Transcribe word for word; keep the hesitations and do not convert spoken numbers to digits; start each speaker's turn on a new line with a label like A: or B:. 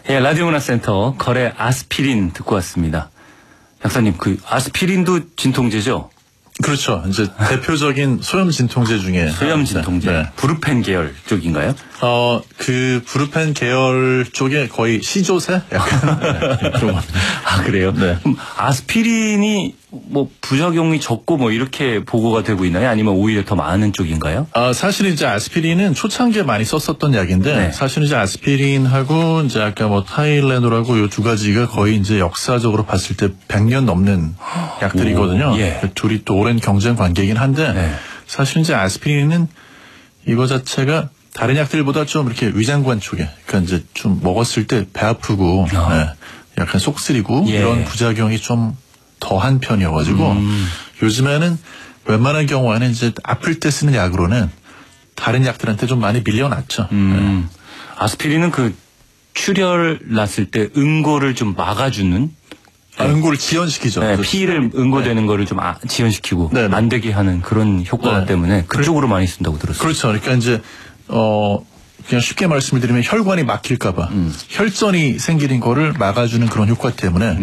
A: 예, 라디오 문화센터 거래 아스피린 듣고 왔습니다. 약사님, 그 아스피린도 진통제죠?
B: 그렇죠. 이제 대표적인 소염 진통제 중에
A: 소염 진통제, 네. 브루펜 계열 쪽인가요?
B: 어, 그 브루펜 계열 쪽에 거의 시조새 약간 네, 그런 겁니다.
A: 아, 그래요?
B: 네.
A: 그럼 아스피린이 뭐 부작용이 적고 뭐 이렇게 보고가 되고 있나요? 아니면 오히려 더 많은 쪽인가요?
B: 아, 사실은 이제 아스피린은 초창기에 많이 썼었던 약인데
A: 네.
B: 사실은 이제 아스피린하고 이제 아까 뭐 타일레놀하고 요 두 가지가 거의 이제 역사적으로 봤을 때 백 년 넘는 약들이거든요.
A: 오, 예.
B: 둘이 또 오랜 경쟁 관계이긴 한데
A: 네.
B: 사실 이제 아스피린은 이거 자체가 다른 약들보다 좀 이렇게 위장관 쪽에 그러니까 이제 좀 먹었을 때 배 아프고
A: 어.
B: 네, 약간 속 쓰리고
A: 예.
B: 이런 부작용이 좀 더한 편이어가지고
A: 음.
B: 요즘에는 웬만한 경우에는 이제 아플 때 쓰는 약으로는 다른 약들한테 좀 많이 밀려났죠.
A: 음. 네. 아스피린은 그 출혈 났을 때 응고를 좀 막아주는
B: 아, 응고를 지연시키죠.
A: 네,
B: 그렇죠.
A: 피를 응고되는
B: 네.
A: 거를 좀 아, 지연시키고
B: 네, 네.
A: 안 되게 하는 그런 효과가
B: 네.
A: 때문에 그쪽으로 많이 쓴다고 들었어요.
B: 그렇죠. 그러니까 이제 어 그냥 쉽게 말씀을 드리면 혈관이 막힐까봐 음. 혈전이 생기는 거를 막아주는 그런 효과 때문에